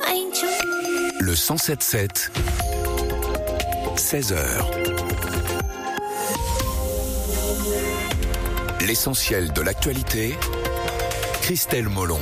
Le 107.7, 16h. L'essentiel de l'actualité, Christelle Molon.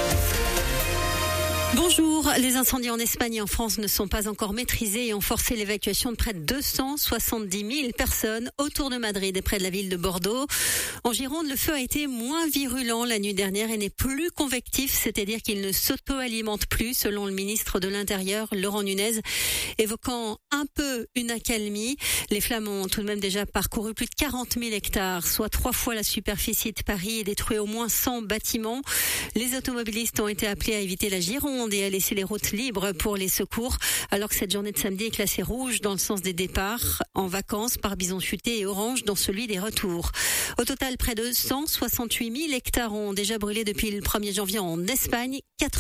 Bonjour. Les incendies en Espagne et en France ne sont pas encore maîtrisés et ont forcé l'évacuation de près de 270 000 personnes autour de Madrid et près de la ville de Bordeaux. En Gironde, le feu a été moins virulent la nuit dernière et n'est plus convectif, c'est-à-dire qu'il ne s'auto-alimente plus, selon le ministre de l'Intérieur, Laurent Nunez, évoquant un peu une accalmie. Les flammes ont tout de même déjà parcouru plus de 40 000 hectares, soit 3 fois la superficie de Paris et détruit au moins 100 bâtiments. Les automobilistes ont été appelés à éviter la Gironde et à laisser les routes libres pour les secours, alors que cette journée de samedi est classée rouge dans le sens des départs en vacances par bison futé et orange dans celui des retours. Au total, près de 168 000 hectares ont déjà brûlé depuis le 1er janvier en Espagne,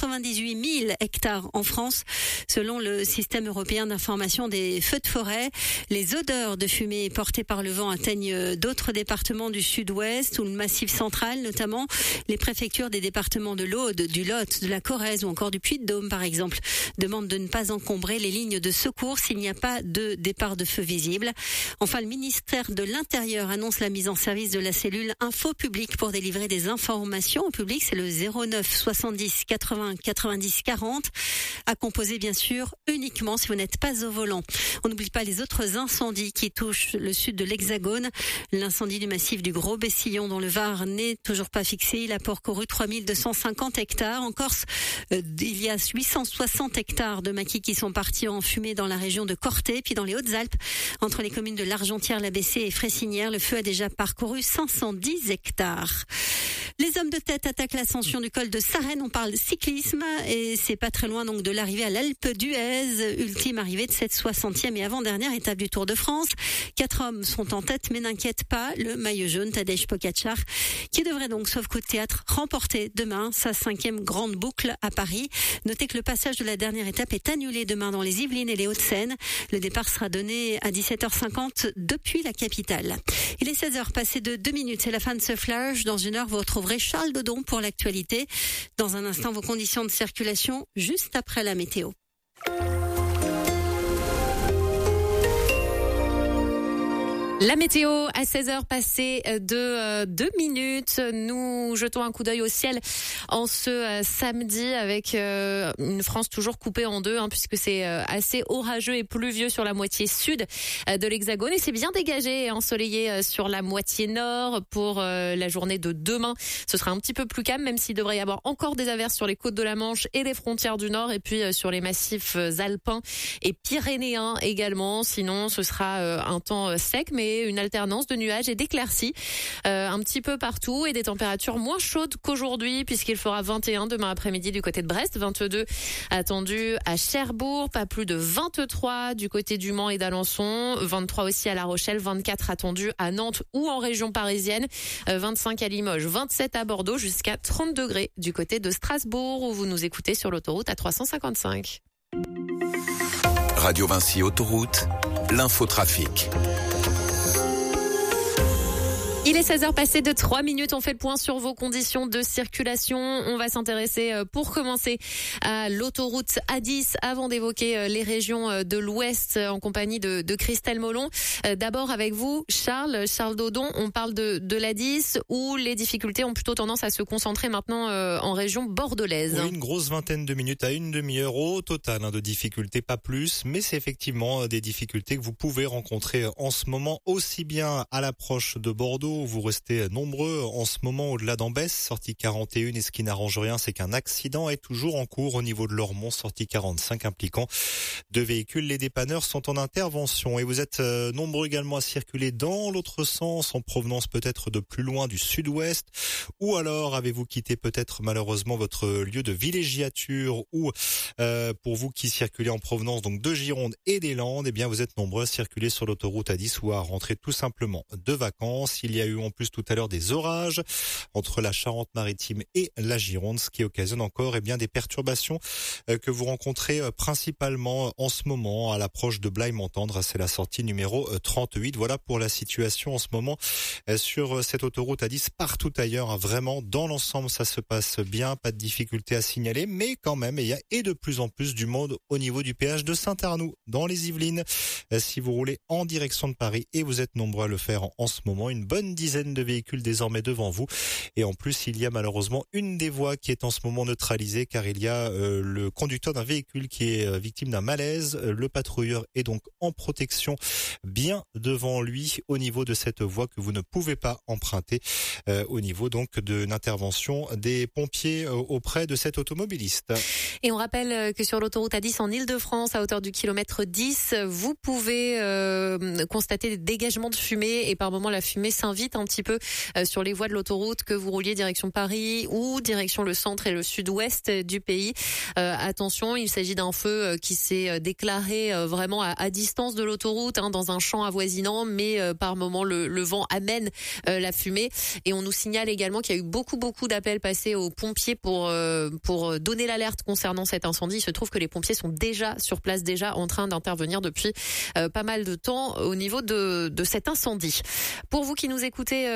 98 000 hectares en France, selon le système européen d'information des feux de forêt. Les odeurs de fumée portées par le vent atteignent d'autres départements du sud-ouest ou le massif central, notamment les préfectures des départements de l'Aude, du Lot, de la Corrèze ou encore du Puy-de-Dôme, par exemple, demandent de ne pas encombrer les lignes de secours s'il n'y a pas de départ de feu visible. Enfin, le ministère de l'Intérieur annonce la mise en service de la cellule Info Public pour délivrer des informations au public. C'est le 09 70 80 90 40, à composer bien sûr uniquement si vous n'êtes pas au volant. On n'oublie pas les autres incendies qui touchent le sud de l'Hexagone. L'incendie du massif du Gros Bessillon dans le Var n'est toujours pas fixé. Il a parcouru 3250 hectares. En Corse, il y a 860 hectares de maquis qui sont partis en fumée dans la région de Corté. Puis dans les Hautes-Alpes, entre les communes de l'Argentière, la Bessée et Fressinière, le feu a déjà parcouru 510 hectares. Les hommes de tête attaquent l'ascension du col de Sarenne. On parle cyclisme et c'est pas très loin donc de l'arrivée à l'Alpe d'Huez, ultime arrivée de cette 60e et avant-dernière étape du Tour de France. 4 hommes sont en tête mais n'inquiète pas le maillot jaune Tadej Pogačar qui devrait donc, sauf coup de théâtre, remporter demain sa 5e grande boucle à Paris. Notez que le passage de la dernière étape est annulé demain dans les Yvelines et les Hauts-de-Seine. Le départ sera donné à 17h50 depuis la capitale. Il est 16h passé de 2 minutes. C'est la fin de ce flash. Dans une heure, vous retrouverez Charles Dodon pour l'actualité. Dans un instant, vos conditions de circulation juste après la météo. La météo à 16h passée de 2 minutes. Nous jetons un coup d'œil au ciel en ce samedi avec une France toujours coupée en deux puisque c'est assez orageux et pluvieux sur la moitié sud de l'Hexagone et c'est bien dégagé et ensoleillé sur la moitié nord pour la journée de demain. Ce sera un petit peu plus calme même s'il devrait y avoir encore des averses sur les côtes de la Manche et les frontières du nord et puis sur les massifs alpins et pyrénéens également. Sinon ce sera un temps sec mais une alternance de nuages et d'éclaircies un petit peu partout et des températures moins chaudes qu'aujourd'hui puisqu'il fera 21 demain après-midi du côté de Brest, 22 attendu à Cherbourg, pas plus de 23 du côté du Mans et d'Alençon, 23 aussi à La Rochelle, 24 attendu à Nantes ou en région parisienne, 25 à Limoges, 27 à Bordeaux jusqu'à 30 degrés du côté de Strasbourg où vous nous écoutez sur l'autoroute A355. Radio Vinci Autoroute, l'infotrafic. Il est 16h passé de 3 minutes. On fait le point sur vos conditions de circulation. On va s'intéresser pour commencer à l'autoroute A10 avant d'évoquer les régions de l'Ouest en compagnie de Christelle Molon. D'abord avec vous, Charles Dodon. On parle de l'A10 où les difficultés ont plutôt tendance à se concentrer maintenant en région bordelaise. Oui, une grosse vingtaine de minutes à une demi-heure au total de difficultés, pas plus. Mais c'est effectivement des difficultés que vous pouvez rencontrer en ce moment aussi bien à l'approche de Bordeaux. Vous restez nombreux en ce moment au-delà d'Ambès, sortie 41, et ce qui n'arrange rien, c'est qu'un accident est toujours en cours au niveau de Lormont, sortie 45, impliquant 2 véhicules. Les dépanneurs sont en intervention et vous êtes nombreux également à circuler dans l'autre sens, en provenance peut-être de plus loin du sud-ouest, ou alors avez-vous quitté peut-être malheureusement votre lieu de villégiature, ou pour vous qui circulez en provenance donc de Gironde et des Landes, eh bien vous êtes nombreux à circuler sur l'autoroute A10 ou à rentrer tout simplement de vacances. Il y a a eu en plus tout à l'heure des orages entre la Charente-Maritime et la Gironde, ce qui occasionne encore des perturbations que vous rencontrez principalement en ce moment à l'approche de Blaye-Montendre. C'est la sortie numéro 38. Voilà pour la situation en ce moment sur cette autoroute A10. Partout ailleurs, vraiment, dans l'ensemble, ça se passe bien. Pas de difficultés à signaler, mais quand même, il y a de plus en plus du monde au niveau du péage de Saint-Arnoux, dans les Yvelines. Si vous roulez en direction de Paris, et vous êtes nombreux à le faire en ce moment, une bonne dizaine de véhicules désormais devant vous. Et en plus, il y a malheureusement une des voies qui est en ce moment neutralisée, car il y a le conducteur d'un véhicule qui est victime d'un malaise. Le patrouilleur est donc en protection bien devant lui au niveau de cette voie que vous ne pouvez pas emprunter, au niveau donc d'une intervention des pompiers auprès de cet automobiliste. Et on rappelle que sur l'autoroute A10 en Ile-de-France, à hauteur du kilomètre 10, vous pouvez constater des dégagements de fumée, et par moment la fumée s'invite un petit peu sur les voies de l'autoroute, que vous rouliez direction Paris ou direction le centre et le sud-ouest du pays. Attention, il s'agit d'un feu qui s'est déclaré vraiment à distance de l'autoroute, dans un champ avoisinant, mais par moment le vent amène la fumée. Et on nous signale également qu'il y a eu beaucoup d'appels passés aux pompiers pour donner l'alerte concernant cet incendie. Il se trouve que les pompiers sont déjà sur place, déjà en train d'intervenir depuis pas mal de temps au niveau de cet incendie. Pour vous qui nous écoutez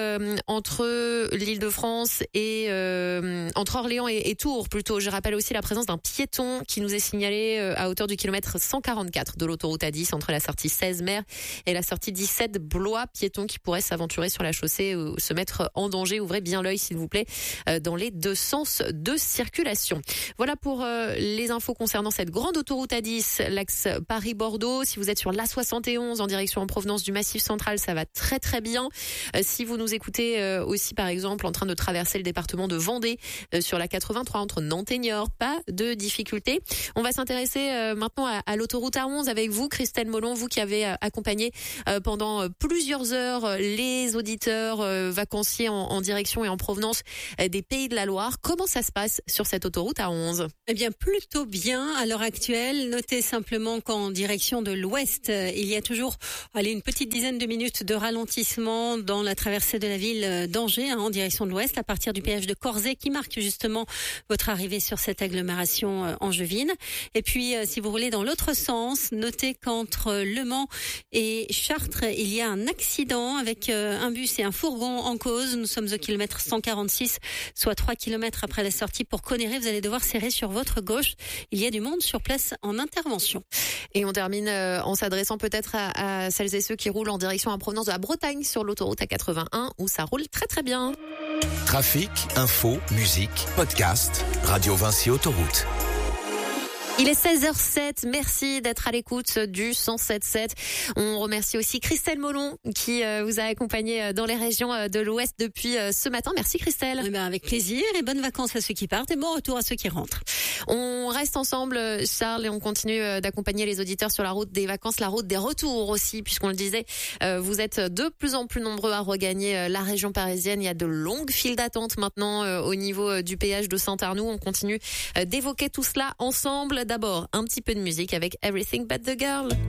entre l'Île-de-France et entre Orléans et Tours plutôt, je rappelle aussi la présence d'un piéton qui nous est signalé à hauteur du kilomètre 144 de l'autoroute A10 entre la sortie 16 Mer et la sortie 17 Blois. Piéton qui pourrait s'aventurer sur la chaussée ou se mettre en danger. Ouvrez bien l'œil s'il vous plaît dans les deux sens de circulation. Voilà pour les infos concernant cette grande autoroute A10, l'axe Paris-Bordeaux. Si vous êtes sur l'A71 en direction en provenance du Massif central, ça va très bien. Si vous nous écoutez aussi par exemple en train de traverser le département de Vendée sur la 83 entre Nantes et Niort, pas de difficulté. On va s'intéresser maintenant à l'autoroute A11 avec vous, Christelle Molon, vous qui avez accompagné pendant plusieurs heures les auditeurs vacanciers en direction et en provenance des Pays de la Loire. Comment ça se passe sur cette autoroute A11? Eh bien, plutôt bien à l'heure actuelle. Notez simplement qu'en direction de l'ouest, il y a toujours une petite dizaine de minutes de ralentissement dans la traversée de la ville d'Angers, en direction de l'ouest, à partir du péage de Corzet, qui marque justement votre arrivée sur cette agglomération angevine. Et puis, si vous roulez dans l'autre sens, notez qu'entre Le Mans et Chartres, il y a un accident avec un bus et un fourgon en cause. Nous sommes au kilomètre 146, soit 3 kilomètres après la sortie pour Conneré. Vous allez devoir serrer sur votre gauche. Il y a du monde sur place en intervention. Et on termine en s'adressant peut-être à celles et ceux qui roulent en direction en provenance de la Bretagne sur l'autoroute A81 où ça roule très bien. Trafic, info, musique, podcast, Radio Vinci Autoroute. Il est 16h07, merci d'être à l'écoute du 107.7. On remercie aussi Christelle Molon qui vous a accompagné dans les régions de l'Ouest depuis ce matin. Merci Christelle. Avec plaisir et bonnes vacances à ceux qui partent et bon retour à ceux qui rentrent. On reste ensemble Charles et on continue d'accompagner les auditeurs sur la route des vacances, la route des retours aussi, puisqu'on le disait, vous êtes de plus en plus nombreux à regagner la région parisienne. Il y a de longues files d'attente maintenant au niveau du péage de Saint-Arnoux. On continue d'évoquer tout cela ensemble. D'abord, un petit peu de musique avec Everything But The Girl.